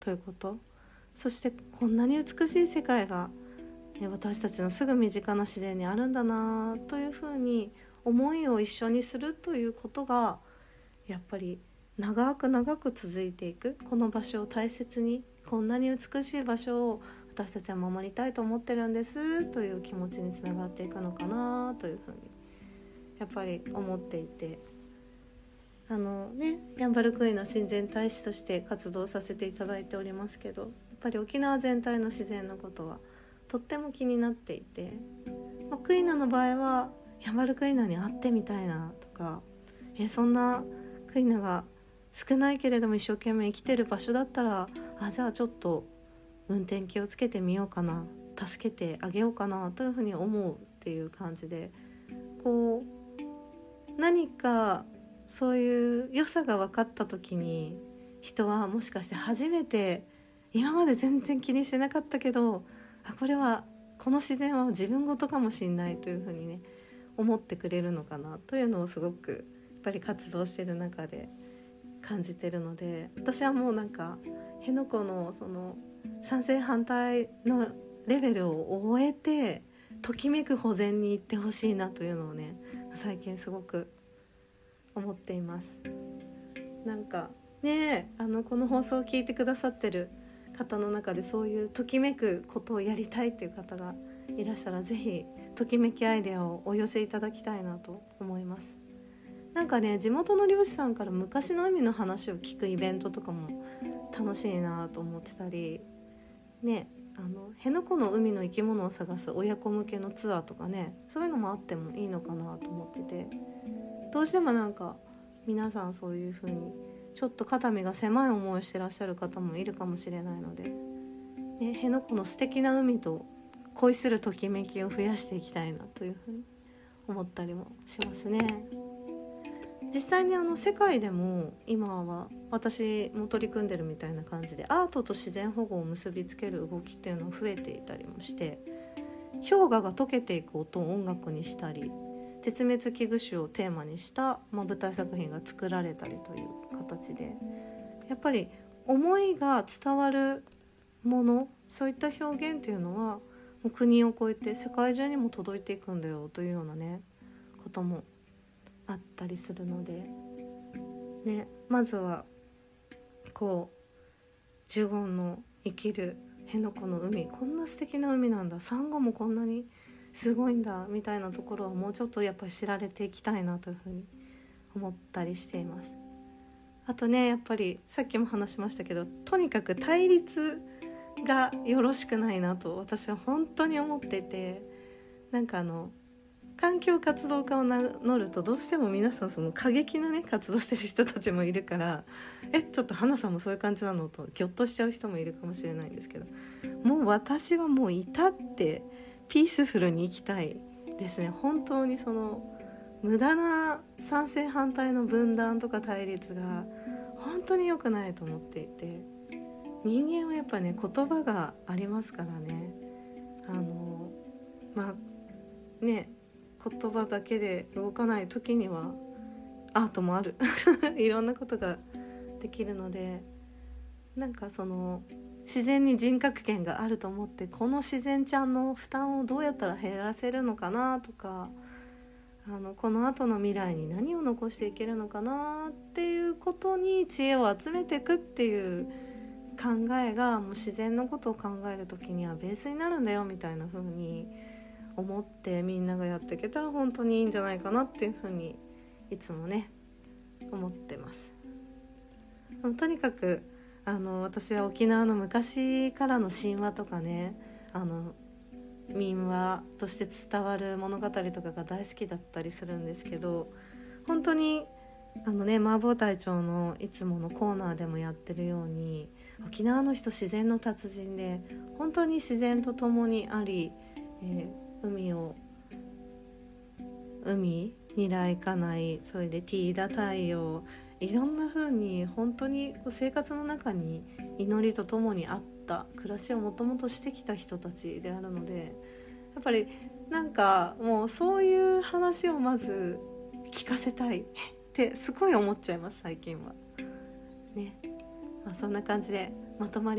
ということ、そしてこんなに美しい世界が私たちのすぐ身近な自然にあるんだなというふうに思いを一緒にするということがやっぱり長く長く続いていく、この場所を大切に、こんなに美しい場所を私たちは守りたいと思ってるんですという気持ちにつながっていくのかなというふうにやっぱり思っていて、ヤンバルクイナ親善大使として活動させていただいておりますけど、やっぱり沖縄全体の自然のことはとっても気になっていて、クイナの場合はヤンバルクイナに会ってみたいなとか、そんなクイナが少ないけれども一生懸命生きてる場所だったら、じゃあちょっと運転気をつけてみようかな、助けてあげようかなというふうに思うっていう感じで、こう何かそういう良さが分かった時に人はもしかして初めて、今まで全然気にしてなかったけど、これはこの自然は自分ごとかもしんないというふうにね思ってくれるのかなというのをすごくやっぱり活動してる中で感じてるので、私はもうなんか辺野古のその賛成反対のレベルを終えてときめく保全に行ってほしいなというのをね最近すごく思っています。なんかね、この放送を聞いてくださってる方の中でそういうときめくことをやりたいっていう方がいらしたら、ぜひときめきアイデアをお寄せいただきたいなと思います。なんかね、地元の漁師さんから昔の海の話を聞くイベントとかも楽しいなと思ってたりね、辺野古の海の生き物を探す親子向けのツアーとかね、そういうのもあってもいいのかなと思ってて、どうしてもなんか皆さんそういう風にちょっと肩身が狭い思いをしてらっしゃる方もいるかもしれないので、辺野古の素敵な海と恋するときめきを増やしていきたいなという風に思ったりもしますね。実際に世界でも今は私も取り組んでるみたいな感じで、アートと自然保護を結びつける動きっていうのが増えていたりもして、氷河が溶けていく音を音楽にしたり、絶滅危惧種をテーマにした、舞台作品が作られたりという形で、やっぱり思いが伝わるもの、そういった表現っていうのはもう国を越えて世界中にも届いていくんだよというようなねこともあったりするのでね、まずはこうジュゴンの生きる辺野古の海、こんな素敵な海なんだ、サンゴもこんなにすごいんだみたいなところはもうちょっとやっぱり知られていきたいなというふうに思ったりしています。あとね、やっぱりさっきも話しましたけど、とにかく対立がよろしくないなと私は本当に思っていて、なんか環境活動家を名乗るとどうしても皆さんその過激なね活動してる人たちもいるから、ちょっと花さんもそういう感じなのとギョッとしちゃう人もいるかもしれないんですけど、もう私はもう至ってピースフルに生きたいですね。本当にその無駄な賛成反対の分断とか対立が本当に良くないと思っていて、人間はやっぱね言葉がありますからね、ね、言葉だけで動かない時にはアートもあるいろんなことができるので、なんかその自然に人格権があると思って、この自然ちゃんの負担をどうやったら減らせるのかなとか、この後の未来に何を残していけるのかなっていうことに知恵を集めていくっていう考えが、もう自然のことを考える時にはベースになるんだよみたいな風に思って、みんながやっていけたら本当にいいんじゃないかなっていう風にいつもね思ってます。とにかく私は沖縄の昔からの神話とかね、民話として伝わる物語とかが大好きだったりするんですけど、本当に麻婆隊長のいつものコーナーでもやってるように、沖縄の人自然の達人で本当に自然と共にあり、海未来かない、それでティーダ太陽、いろんな風に本当に生活の中に祈りとともにあった暮らしをもともとしてきた人たちであるので、やっぱりなんかもうそういう話をまず聞かせたいってすごい思っちゃいます最近はね。 そんな感じでまとまり